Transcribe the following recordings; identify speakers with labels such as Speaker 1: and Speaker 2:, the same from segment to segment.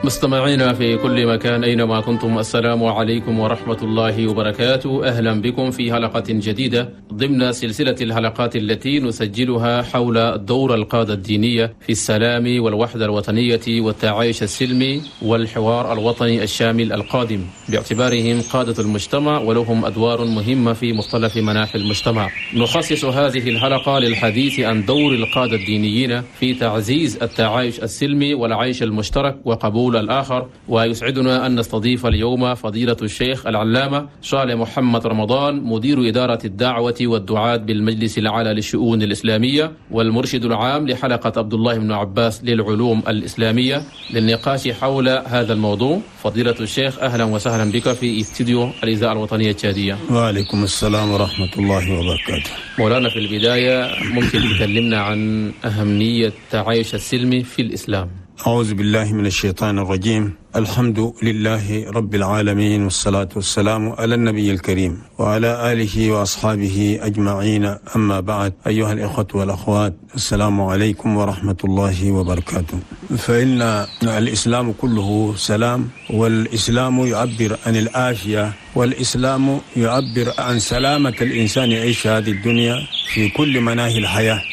Speaker 1: مستمعينا في كل مكان أينما كنتم، السلام عليكم ورحمة الله وبركاته. أهلا بكم في حلقة جديدة ضمن سلسلة الحلقات التي نسجلها حول دور القادة الدينية في السلام والوحدة الوطنية والتعايش السلمي والحوار الوطني الشامل القادم، باعتبارهم قادة المجتمع ولهم أدوار مهمة في مختلف مناحي المجتمع. نخصص هذه الحلقة للحديث عن دور القادة الدينيين في تعزيز التعايش السلمي والعيش المشترك وقبول الآخر. ويسعدنا أن نستضيف اليوم فضيلة الشيخ العلامة صالح محمد رمضان، مدير إدارة الدعوة والدعاة بالمجلس الأعلى للشؤون الإسلامية والمرشد العام لحلقة عبد الله بن عباس للعلوم الإسلامية، للنقاش حول هذا الموضوع. فضيلة الشيخ، أهلا وسهلا بك في استديو الإذاعة الوطنية التشادية.
Speaker 2: وعليكم السلام ورحمة الله وبركاته.
Speaker 1: مولانا، في البداية ممكن تكلمنا عن أهمية التعايش السلمي في الإسلام؟
Speaker 2: أعوذ بالله من الشيطان الرجيم. الحمد لله رب العالمين، والصلاة والسلام على النبي الكريم وعلى آله وأصحابه أجمعين. أما بعد، أيها الإخوة والأخوات، السلام عليكم ورحمة الله وبركاته. فإن الإسلام كله سلام، والإسلام يعبر عن العافية، والإسلام يعبر عن سلامة الإنسان يعيش هذه الدنيا في كل مناهي الحياة.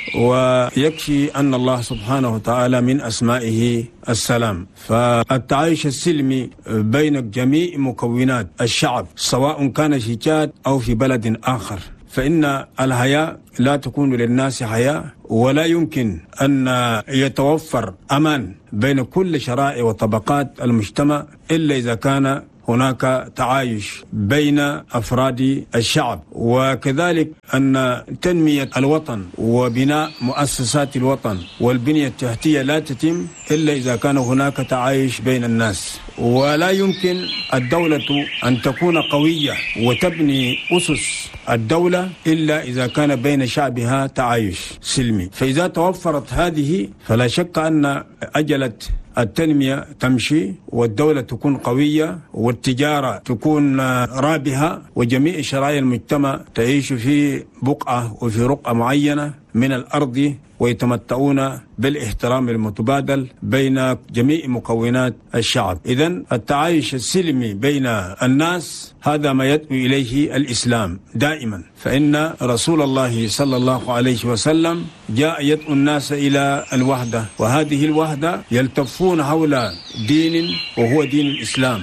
Speaker 2: ويكفي أن الله سبحانه وتعالى من أسمائه السلام. فالتعايش السلمي بين جميع مكونات الشعب، سواء كان في تشاد أو في بلد آخر، فإن الحياة لا تكون للناس حياة، ولا يمكن أن يتوفر أمان بين كل شرائع وطبقات المجتمع إلا إذا كان هناك تعايش بين أفراد الشعب. وكذلك أن تنمية الوطن وبناء مؤسسات الوطن والبنية التحتية لا تتم إلا إذا كان هناك تعايش بين الناس. ولا يمكن الدولة أن تكون قوية وتبني أسس الدولة إلا إذا كان بين شعبها تعايش سلمي. فإذا توفرت هذه فلا شك أن أجلة التنمية تمشي، والدولة تكون قوية، والتجارة تكون رابحة، وجميع شرائع المجتمع تعيش في بقعة وفي رقعة معينة من الأرض، ويتمتعون بالاحترام المتبادل بين جميع مكونات الشعب. إذن التعايش السلمي بين الناس هذا ما يدعو إليه الإسلام دائما. فإن رسول الله صلى الله عليه وسلم جاء يدعو الناس إلى الوحدة، وهذه الوحدة يلتفون حول دين وهو دين الإسلام.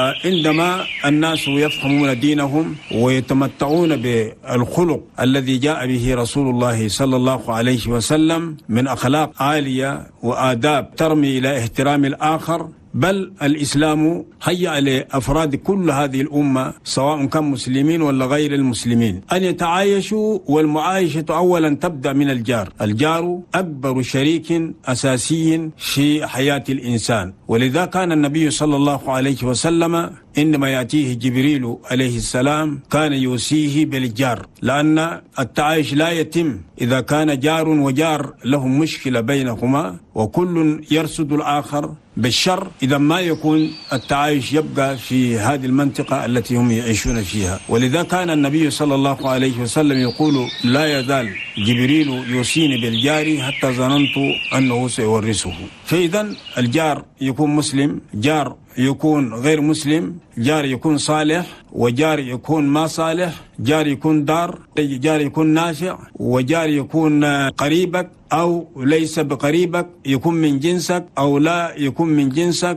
Speaker 2: وعندما الناس يفهمون دينهم ويتمتعون بالخلق الذي جاء به رسول الله صلى الله عليه وسلم من أخلاق عالية وآداب ترمي إلى احترام الآخر، بل الإسلام هيأ لأفراد كل هذه الأمة سواء كان مسلمين ولا غير المسلمين أن يتعايشوا. والمعايشة أولا تبدأ من الجار. الجار أكبر شريك أساسي في حياة الإنسان، ولذا كان النبي صلى الله عليه وسلم عندما يأتيه جبريل عليه السلام كان يوصيه بالجار، لأن التعايش لا يتم إذا كان جار وجار لهم مشكلة بينهما وكل يرصد الآخر بالشر. إذا ما يكون التعايش يبقى في هذه المنطقة التي هم يعيشون فيها. ولذا كان النبي صلى الله عليه وسلم يقول: لا يزال جبريل يوصيني بالجار حتى ظننت أنه سيورثه. فإذا الجار يكون مسلم، جار يكون غير مسلم، جار يكون صالح، وجار يكون ما صالح، جار يكون دار، جار يكون نافع، وجار يكون قريبك أو ليس بقريبك، يكون من جنسك أو لا يكون من جنسك،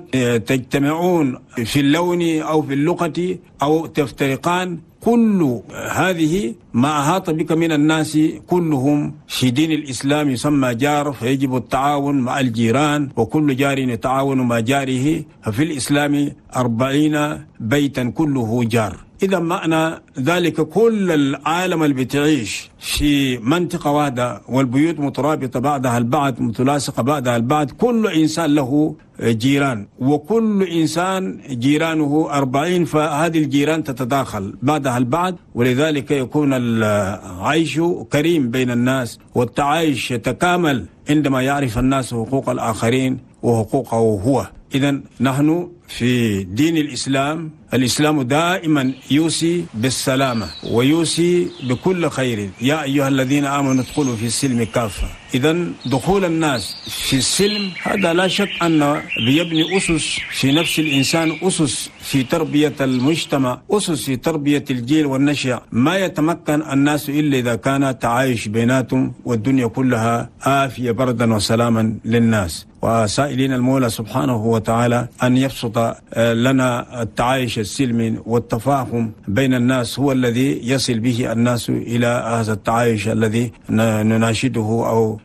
Speaker 2: تجتمعون في اللون أو في اللغة أو تفترقان. كل هذه ما أحاط بك من الناس كلهم في دين الإسلام يسمى جار، فيجب التعاون مع الجيران، وكل جار يتعاون مع جاره. ففي الإسلام 40 بيتا كله جار. إذا معنى ذلك كل العالم اللي بتعيش في منطقة واحدة والبيوت مترابطة بعضها البعض، متلاصقة بعضها البعض، كل إنسان له جيران، وكل إنسان جيرانه 40، فهذه الجيران تتداخل بعضها البعض، ولذلك يكون العيش كريم بين الناس، والتعايش يتكامل عندما يعرف الناس حقوق الآخرين وحقوقه هو. إذن نحن في دين الإسلام دائما يوصي بالسلامة ويوصي بكل خير. يا أيها الذين آمنوا ادخلوا في السلم كافة. إذن دخول الناس في السلم هذا لا شك أنه بيبني أسس في نفس الإنسان، أسس في تربية المجتمع، أسس في تربية الجيل والنشأ. ما يتمكن الناس إلا إذا كان تعايش بيناتهم والدنيا كلها آفية بردا وسلاما للناس. وسائلين المولى سبحانه وتعالى أن يبسط لنا التعايش السلمي والتفاهم بين الناس، هو الذي يصل به الناس إلى هذا التعايش الذي نناشده أو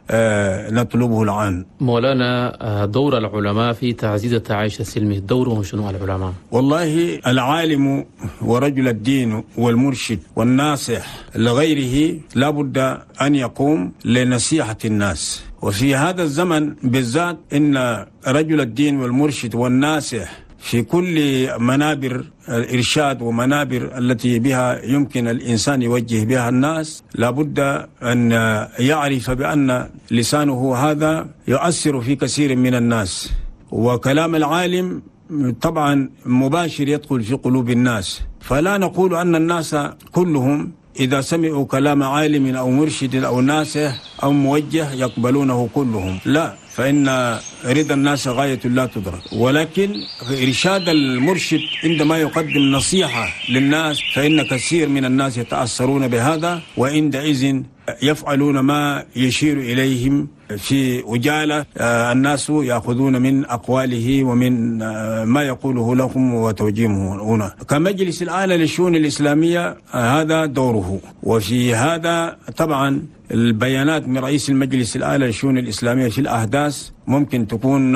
Speaker 2: نطلبه الآن.
Speaker 1: مولانا، دور العلماء في تعزيز التعايش السلمي، دورهم شنو العلماء؟
Speaker 2: والله العالم ورجل الدين والمرشد والناصح لغيره لابد أن يقوم لنصيحة الناس. وفي هذا الزمن بالذات إن رجل الدين والمرشد والناصح في كل منابر الإرشاد ومنابر التي بها يمكن الإنسان يوجه بها الناس لابد أن يعرف بأن لسانه هذا يؤثر في كثير من الناس، وكلام العالم طبعا مباشر يدخل في قلوب الناس. فلا نقول أن الناس كلهم إذا سمعوا كلام عالم أو مرشد أو ناصح أو موجه يقبلونه كلهم، لا، فإن رضا الناس غاية لا تدرك. ولكن إرشاد المرشد عندما يقدم نصيحة للناس فإن كثير من الناس يتأثرون بهذا، وعندئذ يفعلون ما يشير إليهم في عجالة. الناس يأخذون من أقواله ومن ما يقوله لهم وتوجيهه هنا. كمجلس الآلة للشؤون الإسلامية هذا دوره، وفي هذا طبعا البيانات من رئيس المجلس الآلة للشؤون الإسلامية في الأحداث ممكن تكون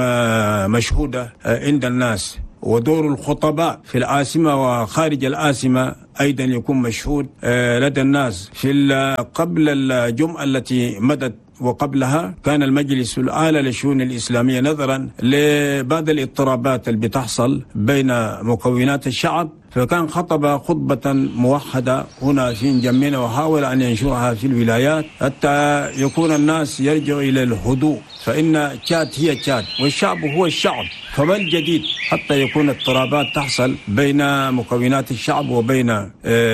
Speaker 2: مشهودة عند الناس، ودور الخطباء في العاصمة وخارج العاصمة أيضا يكون مشهود لدى الناس. قبل الجمعة التي مدت وقبلها كان المجلس الأعلى للشؤون الإسلامية نظرا لبعض الاضطرابات اللي بتحصل بين مكونات الشعب، فكان خطب خطبة موحدة هنا في نجمينا وحاول أن ينشرها في الولايات حتى يكون الناس يرجعوا إلى الهدوء، فإن تشاد هي تشاد والشعب هو الشعب. فما الجديد حتى يكون اضطرابات تحصل بين مكونات الشعب وبين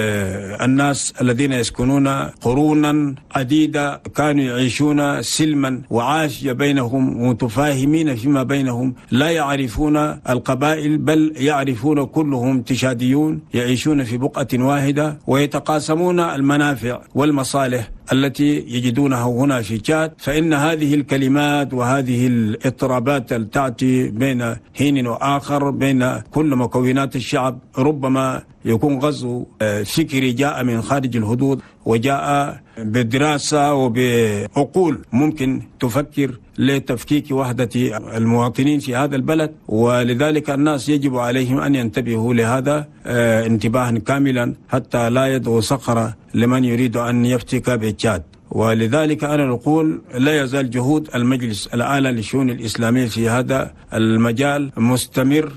Speaker 2: الناس الذين يسكنون قرونا عديدة كانوا يعيشون سلما وعافية بينهم ومتفاهمين فيما بينهم، لا يعرفون القبائل بل يعرفون كلهم تشاديون يعيشون في بقعة واحدة ويتقاسمون المنافع والمصالح التي يجدونها هنا في تشاد. فإن هذه الكلمات وهذه الاضطرابات تأتي بين حين وآخر بين كل مكونات الشعب، ربما يكون غزو فكري جاء من خارج الحدود وجاء بدراسة وبعقول ممكن تفكر لتفكيك وحدة المواطنين في هذا البلد، ولذلك الناس يجب عليهم أن ينتبهوا لهذا انتباها كاملا حتى لا يدعو صخرة لمن يريد أن يفتك بتشاد. ولذلك أنا نقول لا يزال جهود المجلس الأعلى للشؤون الإسلامية في هذا المجال مستمر،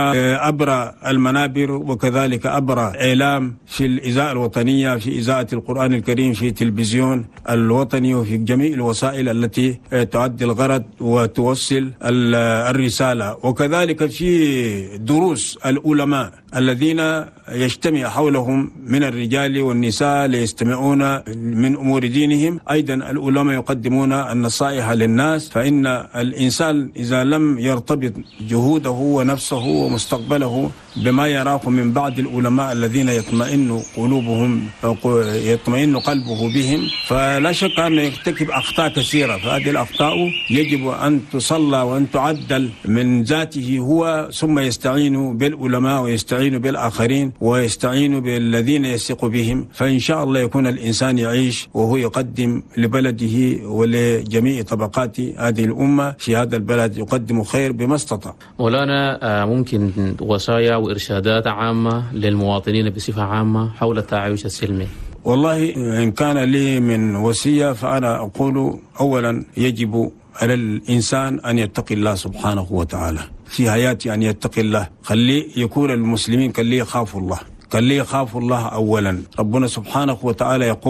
Speaker 2: وأبرى المنابر وكذلك أبرى إعلام في الإذاعة الوطنية، في إذاعة القرآن الكريم، في التلفزيون الوطني وفي جميع الوسائل التي تؤدي الغرض وتوصل الرسالة، وكذلك في دروس العلماء الذين يجتمع حولهم من الرجال والنساء ليستمعون من أمور دينهم. أيضا العلماء يقدمون النصائح للناس، فإن الإنسان إذا لم يرتبط جهوده ونفسه ومستقبله بما يراه من بعض العلماء الذين يطمئن قلبه بهم، فلا شك أن يرتكب أخطاء كثيرة. فهذه الأخطاء يجب أن تصلى وأن تعدل من ذاته هو، ثم يستعين بالعلماء ويستعين بالآخرين ويستعين بالذين يثق بهم، فإن شاء الله يكون الإنسان يعيش وهو يقدم لبلده ولجميع طبقات هذه الأمة في هذا البلد، يقدم خير بما استطاع.
Speaker 1: مولانا، ممكن وصايا وإرشادات عامة للمواطنين بصفة عامة حول التعايش السلمي؟
Speaker 2: والله إن كان لي من وصية فأنا أقول أولا يجب على الإنسان أن يتقي الله سبحانه وتعالى في حياته، أن يتقي الله. خلي يكون المسلمين كاللي يخافوا الله، كاللي يخافوا الله أولا. ربنا سبحانه وتعالى يقول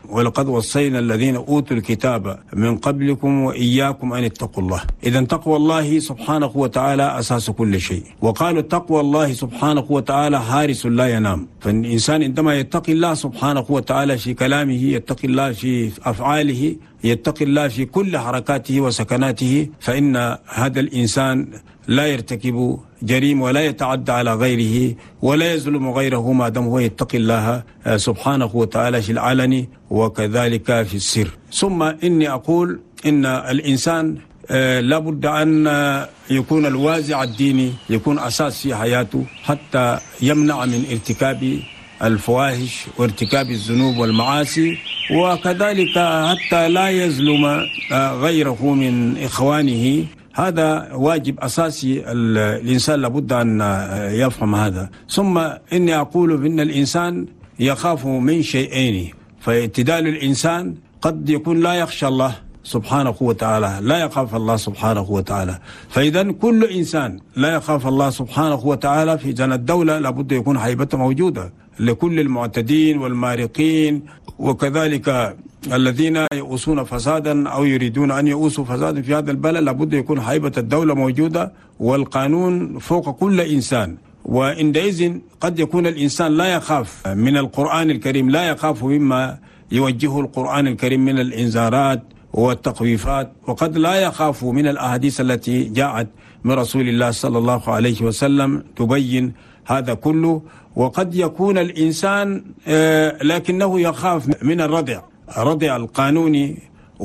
Speaker 2: ولقد وصينا الذين أوتوا الكتاب من قبلكم وإياكم أن اتقوا الله. إذا تقوى الله سبحانه وتعالى أساس كل شيء. وقالوا تقوى الله سبحانه وتعالى حارس لا ينام. فالإنسان عندما يتقي الله سبحانه وتعالى في كلامه، يتقي الله في أفعاله، يتقي الله في كل حركاته وسكناته، فإن هذا الإنسان لا يرتكب جريمة ولا يتعدى على غيره ولا يظلم غيره ما دام هو يتقي الله سبحانه وتعالى في العلن وكذلك في السر. ثم إني أقول إن الإنسان لابد أن يكون الوازع الديني يكون أساس في حياته حتى يمنع من ارتكاب الفواحش وارتكاب الذنوب والمعاصي، وكذلك حتى لا يظلم غيره من إخوانه. هذا واجب أساسي الإنسان لابد أن يفهم هذا. ثم إني أقول إن الإنسان يخاف من شيئين، فاعتدال الإنسان قد يكون لا يخشى الله سبحانه وتعالى، لا يخاف الله سبحانه وتعالى. فإذا كل إنسان لا يخاف الله سبحانه وتعالى في جنة الدولة لابد يكون هيبته موجودة لكل المعتدين والمارقين، وكذلك الذين يؤسون فسادا أو يريدون أن يؤسوا فسادا في هذا البلد. لابد يكون هيبة الدولة موجودة والقانون فوق كل إنسان. وعندئذ قد يكون الإنسان لا يخاف من القرآن الكريم، لا يخاف مما يوجهه القرآن الكريم من الإنذارات والتخويفات، وقد لا يخاف من الأحاديث التي جاءت من رسول الله صلى الله عليه وسلم تبين هذا كله. وقد يكون الإنسان لكنه يخاف من الردع القانوني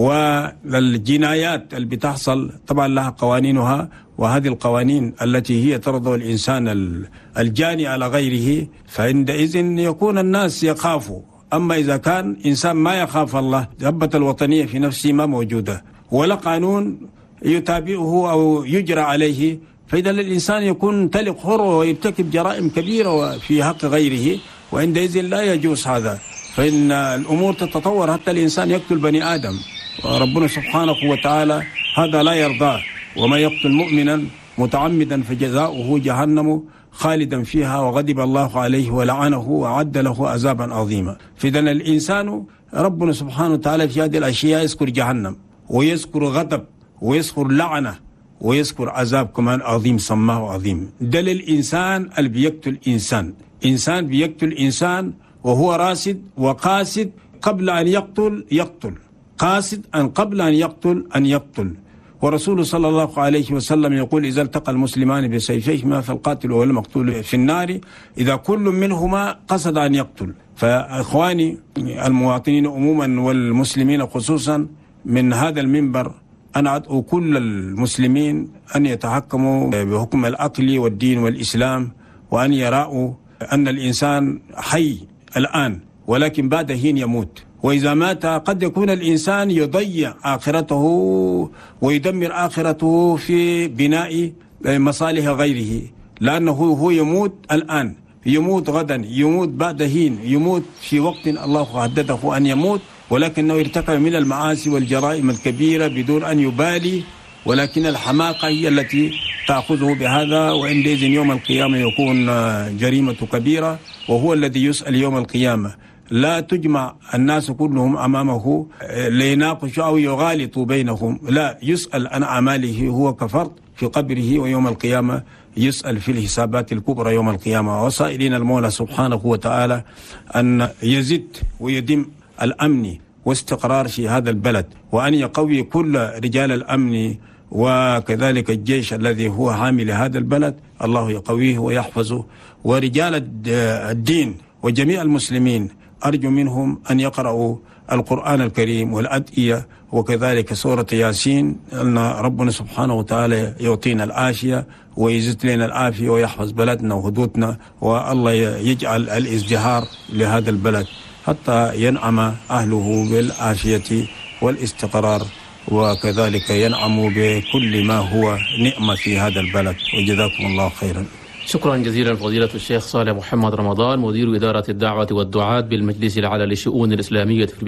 Speaker 2: والجنايات اللي بتحصل، طبعا لها قوانينها، وهذه القوانين التي هي ترضى الإنسان الجاني على غيره، فعندئذ يكون الناس يخافوا. أما إذا كان إنسان ما يخاف الله، هبة الوطنية في نفسه ما موجودة ولا قانون يتابعه أو يجرى عليه، فإذا الإنسان يكون تلق حر ويرتكب جرائم كبيرة في حق غيره، وعندئذ لا يجوز هذا. فإن الأمور تتطور حتى الإنسان يقتل بني آدم، وربنا سبحانه وتعالى هذا لا يرضاه. وما يقتل مؤمنا متعمدا فجزاؤه جهنم خالدا فيها وغضب الله عليه ولعنه وأعد له عذابا عظيما. فإذا الإنسان ربنا سبحانه وتعالى في هذه الأشياء يذكر جهنم ويذكر غضب ويذكر لعنة ويذكر عذاب كمان عظيم سماه عظيم. ده للإنسان اللي بيقتل إنسان بيقتل إنسان وهو راسد وقاصد قبل أن يقتل قاصد أن قبل أن يقتل. ورسول صلى الله عليه وسلم يقول إذا التقى المسلمان بسيفيهما فالقاتل والمقتول في النار إذا كل منهما قصد أن يقتل. فإخواني المواطنين عموما والمسلمين خصوصا من هذا المنبر أنا أدعو كل المسلمين أن يتحكموا بحكم العقل والدين والإسلام، وأن يروا أن الإنسان حي الآن ولكن بعد حين يموت، وإذا مات قد يكون الإنسان يضيع آخرته ويدمر آخرته في بناء مصالح غيره، لأنه هو يموت الآن، يموت غدا، يموت بعد حين، يموت في وقت الله حدده أن يموت، ولكنه ارتكب من المعاصي والجرائم الكبيرة بدون أن يبالي، ولكن الحماقة هي التي تأخذه بهذا، وعندئذ يوم القيامة يكون جريمة كبيرة، وهو الذي يسأل يوم القيامة. لا تجمع الناس كلهم أمامه ليناقشوا أو يغالطوا بينهم، لا، يسأل عن أعماله هو كفرد في قبره، ويوم القيامة يسأل في الحسابات الكبرى يوم القيامة. وسائلين المولى سبحانه وتعالى أن يزد ويدم الأمن واستقرار في هذا البلد، وأن يقوي كل رجال الأمن وكذلك الجيش الذي هو حامل هذا البلد، الله يقويه ويحفظه. ورجال الدين وجميع المسلمين أرجو منهم أن يقرأوا القرآن الكريم والأدعية، وكذلك سورة ياسين، أن ربنا سبحانه وتعالى يعطينا العافية ويزيد لنا العافية ويحفظ بلدنا وحدودنا، والله يجعل الازدهار لهذا البلد حتى ينعم أهله بالعافية والاستقرار، وكذلك ينعم بكل ما هو نعمة في هذا البلد. وجزاكم الله خيرا.
Speaker 1: شكرا جزيلا فضيلة الشيخ صالح محمد رمضان، مدير إدارة الدعوة والدعاة بالمجلس الأعلى للشؤون الإسلامية في البلاد.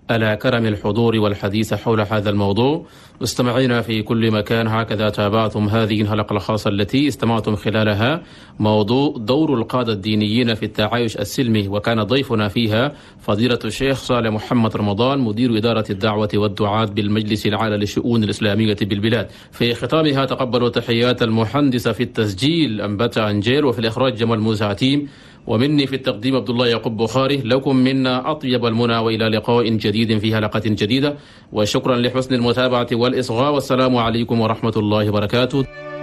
Speaker 1: على كرم الحضور والحديث حول هذا الموضوع. مستمعينا في كل مكان، هكذا تابعتم هذه الحلقة الخاصة التي استمعتم خلالها موضوع دور القادة الدينيين في التعايش السلمي، وكان ضيفنا فيها فضيلة الشيخ صالح محمد رمضان، مدير إدارة الدعوة والدعاة بالمجلس الأعلى للشؤون الإسلامية بالبلاد. في ختامها تقبلوا تحيات المهندس في التسجيل أنبتا أنجيل، وفي الإخراج جمال موسى عتيم، ومني في التقديم عبد الله يعقوب بخاري. لكم منا أطيب المنى، وإلى لقاء جديد في حلقة جديدة، وشكرا لحسن المتابعة والإصغاء، والسلام عليكم ورحمة الله وبركاته.